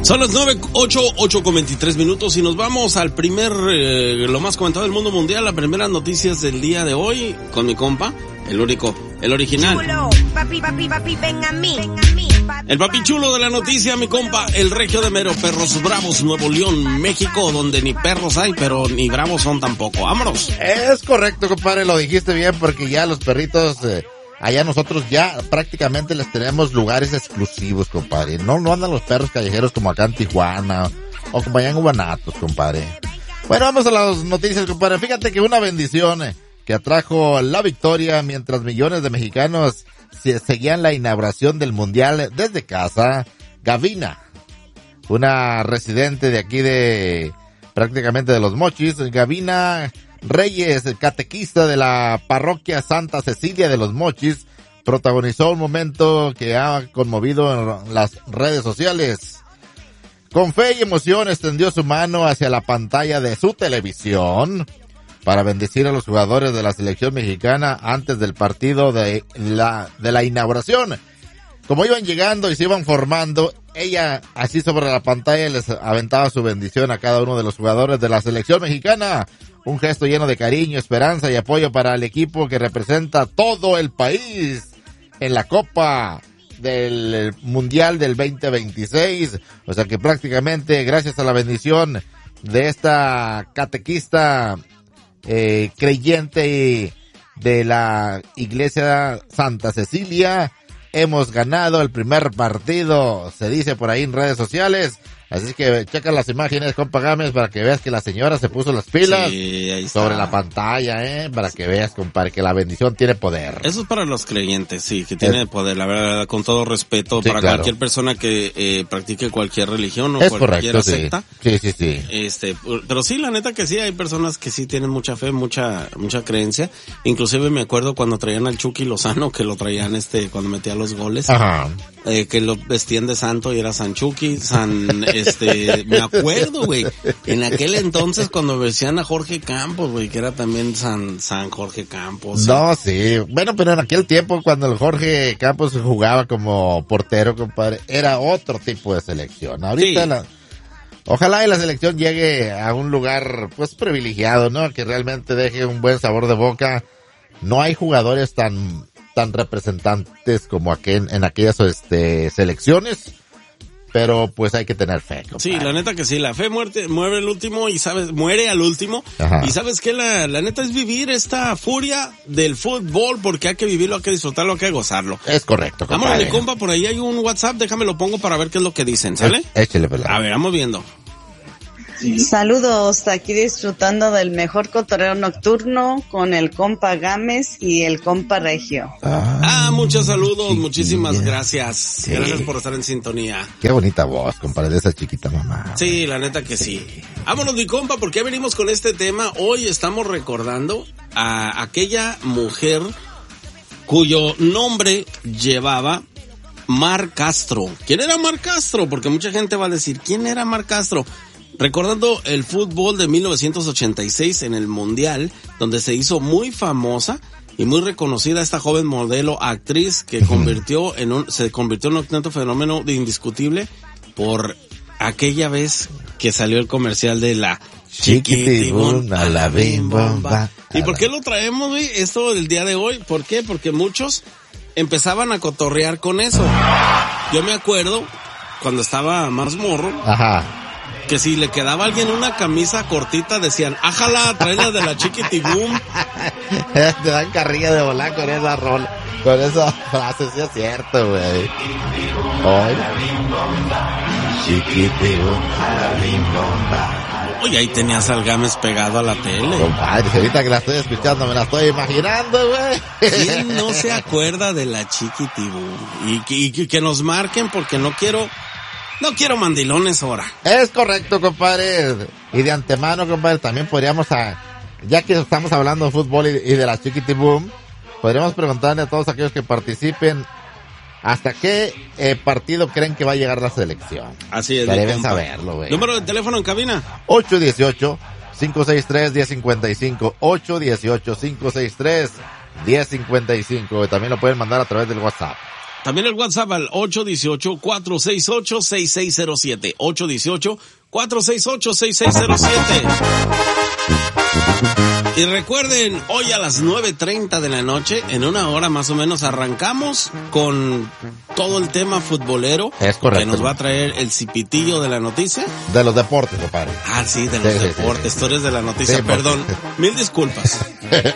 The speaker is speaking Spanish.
Son las 8:23 y nos vamos al lo más comentado del mundo mundial, las primeras noticias del día de hoy con mi compa, el único, el original. Chulo, papi, ven a mí. El papi chulo de la noticia, mi compa, el regio de mero, Perros Bravos, Nuevo León, México, donde ni perros hay, pero ni bravos son tampoco. ¡Vámonos! Es correcto, compadre, lo dijiste bien, porque ya los perritos... allá nosotros ya prácticamente les tenemos lugares exclusivos, compadre. No andan los perros callejeros como acá en Tijuana o como allá en Guanatos, compadre. Bueno, vamos a las noticias, compadre. Fíjate que una bendición que atrajo la victoria mientras millones de mexicanos seguían la inauguración del Mundial desde casa. Gavina, una residente de aquí prácticamente de Los Mochis, Gavina Reyes, catequista de la parroquia Santa Cecilia de Los Mochis, protagonizó un momento que ha conmovido en las redes sociales. Con fe y emoción extendió su mano hacia la pantalla de su televisión para bendecir a los jugadores de la selección mexicana antes del partido de la inauguración. Como iban llegando y se iban formando, ella así sobre la pantalla les aventaba su bendición a cada uno de los jugadores de la selección mexicana. Un gesto lleno de cariño, esperanza y apoyo para el equipo que representa todo el país en la Copa del Mundial del 2026. O sea que prácticamente gracias a la bendición de esta catequista creyente de la Iglesia Santa Cecilia, hemos ganado el primer partido, se dice por ahí en redes sociales. Así que checa las imágenes, compa Gámez, para que veas que la señora se puso las pilas sobre la pantalla, para que veas, compadre, que la bendición tiene poder. Eso es para los creyentes, sí, que tiene poder, la verdad, con todo respeto, sí, para claro. Cualquier persona que practique cualquier religión o es cualquier correcto, secta. Sí. Pero sí, la neta que sí, hay personas que sí tienen mucha fe, mucha creencia. Inclusive me acuerdo cuando traían al Chucky Lozano, que lo traían cuando metía los goles. Ajá. Que lo vestían de santo y era San Chucky, me acuerdo, güey, en aquel entonces cuando vestían a Jorge Campos, güey, que era también San Jorge Campos. No, sí, bueno, pero en aquel tiempo cuando el Jorge Campos jugaba como portero, compadre, era otro tipo de selección. Ahorita sí. Ojalá y la selección llegue a un lugar, pues, privilegiado, ¿no? Que realmente deje un buen sabor de boca. No hay jugadores tan representantes como en aquellas selecciones, pero pues hay que tener fe, compadre. Sí, la neta que sí, la fe muere al último muere al último. Ajá. Y sabes que la neta es vivir esta furia del fútbol, porque hay que vivirlo, hay que disfrutarlo, hay que gozarlo. Es correcto, compadre. Vámonos, mi compa, por ahí hay un WhatsApp, déjame lo pongo para ver qué es lo que dicen, ¿sale? Échale, pelado. A ver, vamos viendo. Saludos, aquí disfrutando del mejor cotorreo nocturno con el compa Gámez y el compa Regio. Muchos saludos, muchísimas gracias. Sí. Gracias por estar en sintonía. Qué bonita voz, compadre, de esa chiquita mamá. Sí, la neta que sí. Vámonos, mi compa, porque ya venimos con este tema. Hoy estamos recordando a aquella mujer cuyo nombre llevaba Mar Castro. ¿Quién era Mar Castro? Porque mucha gente va a decir, ¿quién era Mar Castro? Recordando el fútbol de 1986 en el Mundial, donde se hizo muy famosa y muy reconocida esta joven modelo actriz que se convirtió en un auténtico fenómeno indiscutible por aquella vez que salió el comercial de la Chiquitibum a la bim bomba. ¿Y por qué lo traemos, güey? Esto del día de hoy, ¿por qué? Porque muchos empezaban a cotorrear con eso. Yo me acuerdo cuando estaba más morro. Ajá. Que si le quedaba a alguien una camisa cortita, decían, ájala, tráela de la Chiquitibum. Te dan carrilla de volar con esa rol, con esa frase, sí es cierto, güey. Chiquitibum a la bim bomba. Oye, ahí tenías al Gámez pegado a la tele. Compadre, ahorita que la estoy escuchando me la estoy imaginando, güey. ¿Quién no se acuerda de la Chiquitibum? Y que nos marquen, porque no quiero mandilones ahora. Es correcto, compadre. Y de antemano, compadre, también podríamos, ya que estamos hablando de fútbol y de la Chiquitibum, podríamos preguntarle a todos aquellos que participen, ¿hasta qué partido creen que va a llegar la selección? Así es. Deben saberlo, güey. ¿Número de teléfono en cabina? 818-563-1055. 818-563-1055. También lo pueden mandar a través del WhatsApp. También el WhatsApp al 818-468-6607. 818-468-6607. Y recuerden, hoy a las 9:30 de la noche, en una hora más o menos, arrancamos con todo el tema futbolero. Es correcto. Que nos va a traer el cipitillo de la noticia. De los deportes, compadre. Ah, sí, de los deportes. Tú eres de la noticia, Sí, perdón. Mil disculpas.